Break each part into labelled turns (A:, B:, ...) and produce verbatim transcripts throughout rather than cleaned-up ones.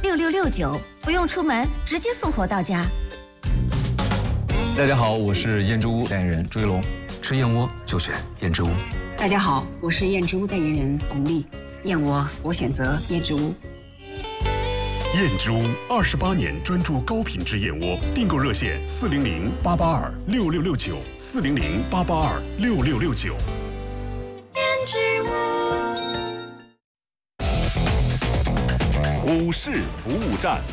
A: 六六六九，不用出门，直接送货到家。
B: 大家好，我是燕之屋代言人朱一龙，吃燕窝就选燕之屋。
C: 大家好，我是燕之屋代言人巩俐，燕窝我选择燕之屋。
D: 燕之屋二十八年专注高品质燕窝，订购热线四零零八八二六六六九四零零八八二六六六九。
A: 燕之
D: 屋。股市服务站，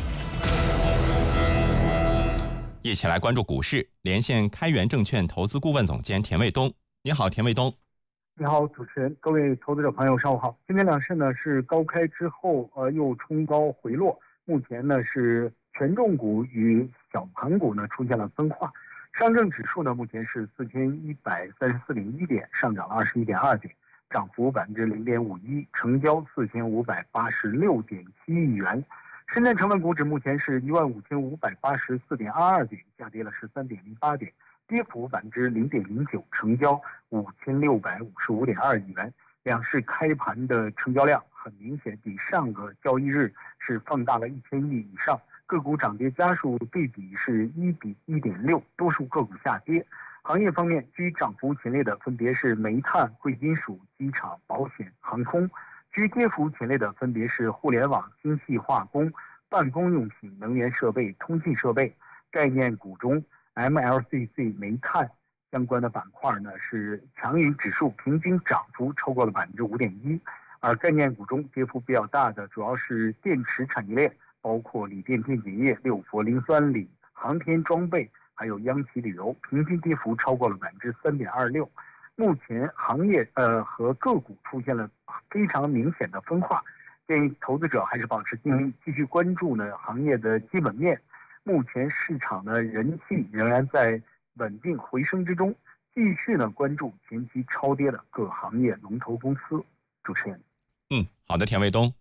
E: 一起来关注股市，连线开源证券投资顾问总监田卫东。你好，田卫东。
F: 你好，主持人，各位投资者朋友，上午好。今天两市呢是高开之后，呃，又冲高回落。目前呢是权重股与小盘股呢出现了分化。上证指数呢目前是四千一百三十四点一点，上涨了二十一点二点，涨幅百分之零点五一，成交四千五百八十六点七亿元。深圳成分股指目前是一万五千五百八十四点二二点，下跌了十三点零八点，跌幅百分之零点零九，成交五千六百五十五点二亿元。两市开盘的成交量很明显比上个交易日是放大了一千亿以上，个股涨跌家数对比是一比一点六，多数个股下跌。行业方面，居涨幅前列的分别是煤炭、贵金属、机场、保险、航空；居跌幅前列的分别是互联网、精细化工、办公用品、能源设备、通信设备。概念股中 M L C C 煤炭相关的板块呢是强于指数，平均涨幅超过了百分之五点一。而概念股中跌幅比较大的主要是电池产业链，包括锂电电解液、六氟磷酸锂、航天装备，还有央企旅游，平均跌幅超过了百分之三点二六。目前行业呃和个股出现了非常明显的分化，建议投资者还是保持精力，继续关注呢行业的基本面。目前市场的人气仍然在稳定回升之中，继续呢关注前期超跌的各行业龙头公司。主持人，
E: 嗯，好的，田卫东。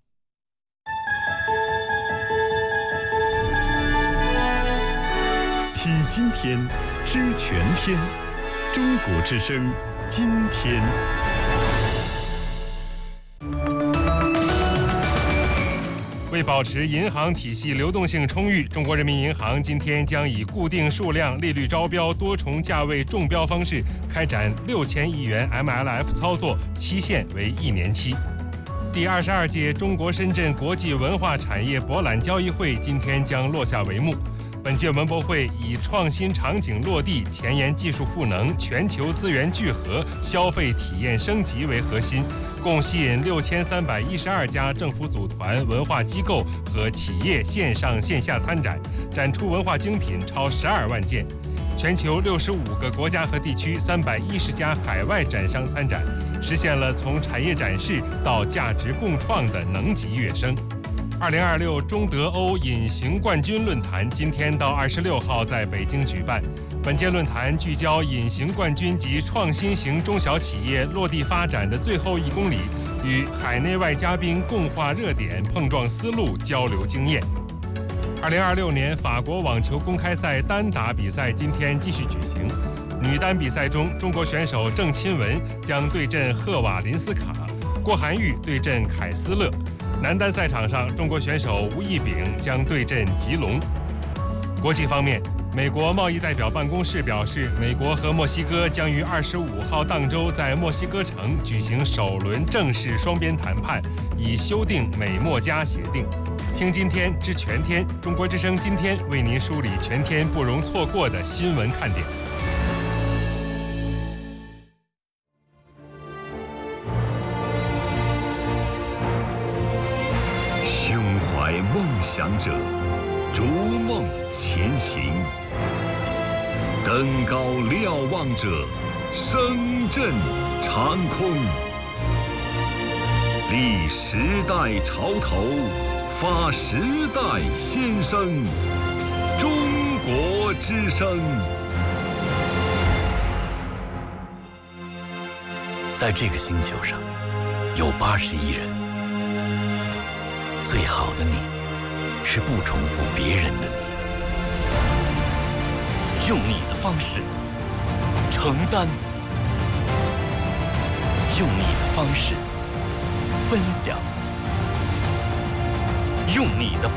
D: 听今天，知全天，中国之声，今天。
G: 为保持银行体系流动性充裕，中国人民银行今天将以固定数量、利率招标、多重价位中标方式开展六千亿元 M L F 操作，期限为一年期。第二十二届中国深圳国际文化产业博览交易会今天将落下帷幕。本届文博会以创新场景落地、前沿技术赋能、全球资源聚合、消费体验升级为核心，共吸引六千三百一十二家政府组团、文化机构和企业线上线下参展，展出文化精品超十二万件。全球六十五个国家和地区三百一十家海外展商参展，实现了从产业展示到价值共创的能级跃升。二零二六中德欧隐形冠军论坛今天到二十六号在北京举办。本届论坛聚焦隐形冠军及创新型中小企业落地发展的最后一公里，与海内外嘉宾共话热点，碰撞思路，交流经验。二零二六年法国网球公开赛单打比赛今天继续举行。女单比赛中，中国选手郑钦文将对阵赫瓦林斯卡，郭涵玉对阵凯斯勒。男单赛场上，中国选手吴亦丙将对阵吉隆。国际方面，美国贸易代表办公室表示，美国和墨西哥将于二十五号当周在墨西哥城举行首轮正式双边谈判，以修订美墨加协定。听今天知全天，中国之声今天为您梳理全天不容错过的新闻看点。
D: 胸怀梦想者，逐梦前行；登高瞭望者，声震长空。立时代潮头，发时代先声。中国之声。
H: 在这个星球上，有八十亿人。最好的你，是不重复别人的你。用你的方式承担，用你的方式分享，用你的方式